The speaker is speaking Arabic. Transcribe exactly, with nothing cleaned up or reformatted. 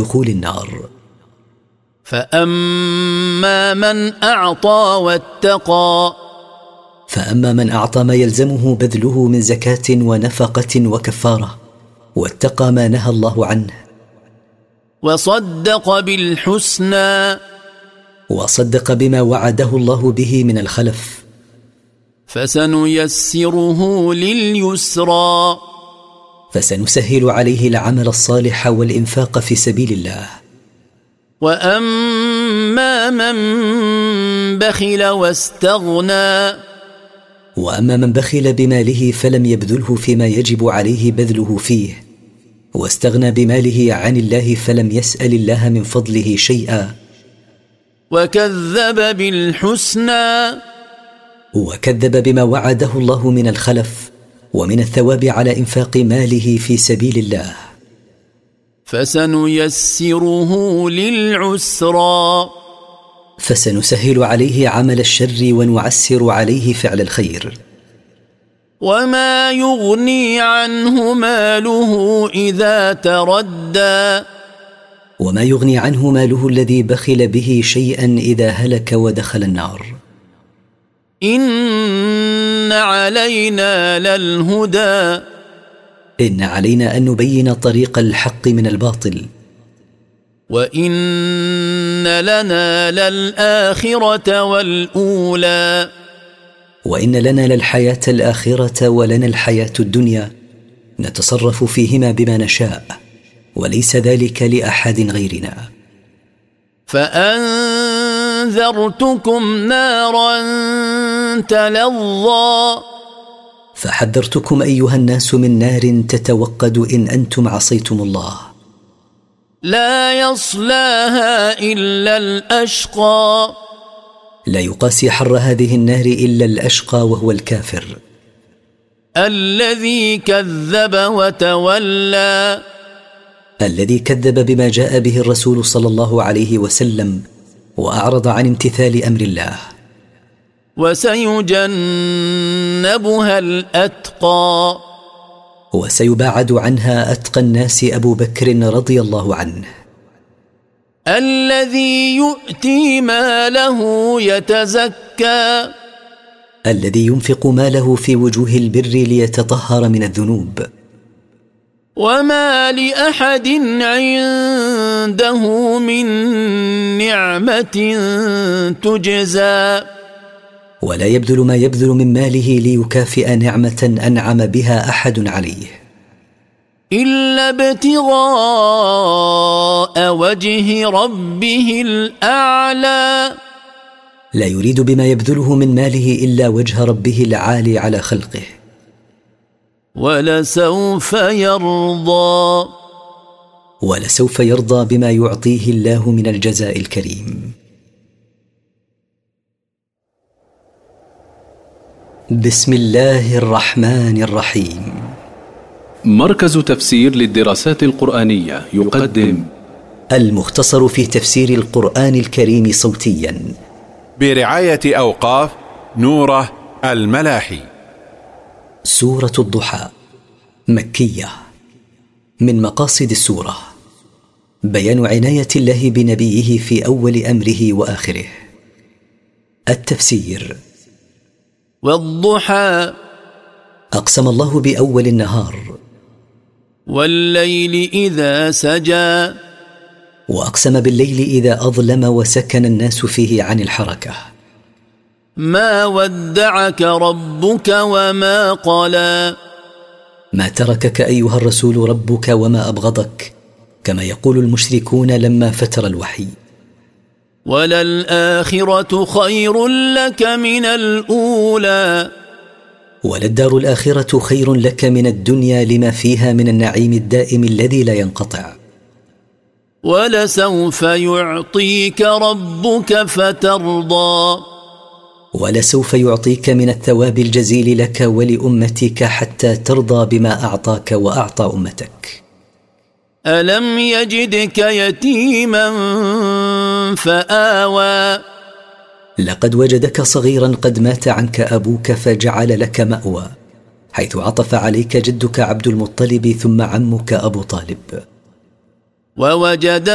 دخول النار. فأما من أعطى واتقى فأما من أعطى ما يلزمه بذله من زكاة ونفقة وكفارة، واتقى ما نهى الله عنه، وصدق بالحسنى وصدق بما وعده الله به من الخلف، فسنيسره لليسرى فسنسهل عليه العمل الصالح والإنفاق في سبيل الله. وأما من بخل واستغنى وأما من بخل بماله فلم يبذله فيما يجب عليه بذله فيه، واستغنى بماله عن الله فلم يسأل الله من فضله شيئا، وكذب بالحسنى وكذب بما وعده الله من الخلف ومن الثواب على إنفاق ماله في سبيل الله، فسنيسره للعسرى فسنسهل عليه عمل الشر ونعسر عليه فعل الخير. وما يغني عنه ماله إذا تردى وما يغني عنه ماله الذي بخل به شيئا إذا هلك ودخل النار. إن علينا للهدى إن علينا أن نبين طريق الحق من الباطل. وإن لنا للآخرة والأولى وإن لنا للحياة الآخرة ولنا الحياة الدنيا، نتصرف فيهما بما نشاء، وليس ذلك لأحد غيرنا. فأنذرتكم نارا تلظى فحذرتكم أيها الناس من نار تتوقد إن أنتم عصيتم الله، لا يصلاها إلا الأشقى لا يقاسي حر هذه النار إلا الأشقى وهو الكافر، الذي كذب وتولى الذي كذب بما جاء به الرسول صلى الله عليه وسلم وأعرض عن امتثال أمر الله. وسيجنبها الأتقى وسيباعد عنها أتقى الناس أبو بكر رضي الله عنه، الذي يؤتي ماله يتزكى الذي ينفق ماله في وجوه البر ليتطهر من الذنوب. وما لأحد عنده من نعمة تجزى ولا يبذل ما يبذل من ماله ليكافئ نعمة أنعم بها أحد عليه، إلا ابتغاء وجه ربه الأعلى لا يريد بما يبذله من ماله إلا وجه ربه العالي على خلقه. ولسوف يرضى ولسوف يرضى بما يعطيه الله من الجزاء الكريم. بسم الله الرحمن الرحيم. مركز تفسير للدراسات القرآنية يقدم المختصر في تفسير القرآن الكريم صوتيا برعاية أوقاف نوره الملاحي. سورة الضحى مكية. من مقاصد السورة بيان عناية الله بنبيه في أول أمره وآخره. التفسير. والضحى أقسم الله بأول النهار، والليل إذا سجى، وأقسم بالليل إذا أظلم وسكن الناس فيه عن الحركة. ما ودعك ربك وما قلى، ما تركك أيها الرسول ربك وما أبغضك، كما يقول المشركون لما فتر الوحي. وللآخرة خير لك من الأولى، وللدار الآخرة خير لك من الدنيا لما فيها من النعيم الدائم الذي لا ينقطع. ولسوف يعطيك ربك فترضى، ولسوف يعطيك من الثواب الجزيل لك ولأمتك حتى ترضى بما أعطاك وأعطى أمتك. ألم يجدك يتيما فآوى، لقد وجدك صغيرا قد مات عنك أبوك فجعل لك مأوى، حيث عطف عليك جدك عبد المطلب ثم عمك أبو طالب. ووجد